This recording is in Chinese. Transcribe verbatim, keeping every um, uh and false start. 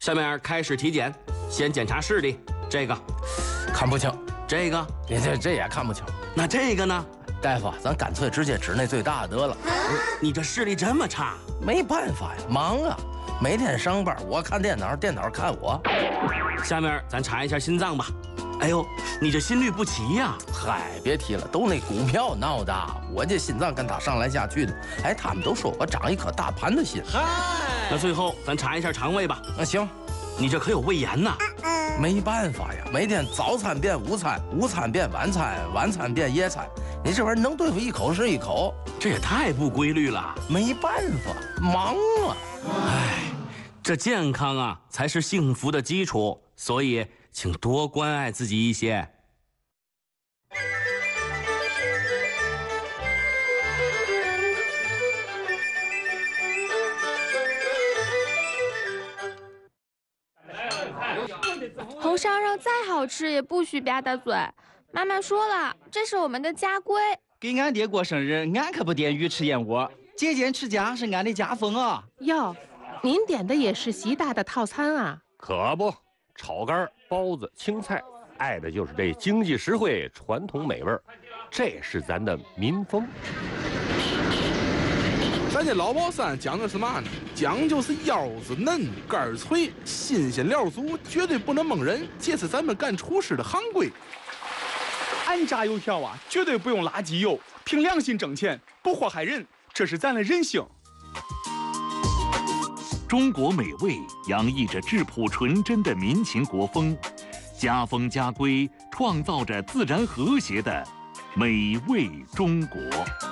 下面开始体检，先检查视力，这个看不清， 这个你这这也看不清。 那这个呢？ 大夫，咱干脆直接指那最大的得了。 你这视力这么差？ 没办法呀，忙啊，每天上班，我看电脑，电脑看我。 下面咱查一下心脏吧。哎呦，你这心律不齐呀！ 嗨，别提了，都那股票闹的，我这心脏跟他上来下去的。哎，他们都说我长一颗大盘的心。 嗨，那最后咱查一下肠胃吧。 那行， 你这可有胃炎呐？ 没办法呀，每天早餐变午餐，午餐变晚餐，晚餐变夜餐，你这玩意儿能对付一口是一口， 这也太不规律了。 没办法，忙啊。 哎，这健康啊才是幸福的基础，所以请多关爱自己一些。 红烧肉再好吃也不许吧嗒嘴。妈妈说了，这是我们的家规。 给俺爹过生日，俺可不点鱼翅燕窝，节俭持家是俺的家风啊。 哟，您点的也是习大的套餐啊？ 可不，炒肝、包子、青菜，爱的就是这经济实惠、传统美味儿，这是咱的民风。 咱这老宝山讲究是嘛呢？讲究是腰子嫩、肝脆、新鲜料足，绝对不能蒙人，这是咱们干厨师的行规。 俺炸油条啊，绝对不用垃圾油，凭良心挣钱，不祸害人，这是咱的人性。 中国美味洋溢着质朴纯真的民情国风，家风家规创造着自然和谐的美味中国。